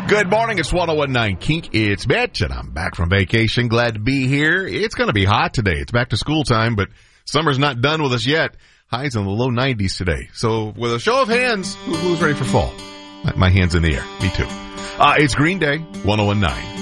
Good morning, it's 1019 Kink. It's Mitch, and I'm back from vacation. Glad to be here. It's going to be hot today. It's back to school time, but summer's not done with us yet. Highs in the low 90s today. So with a show of hands, who's ready for fall? My hand's in the air. Me too. It's Green Day, 1019.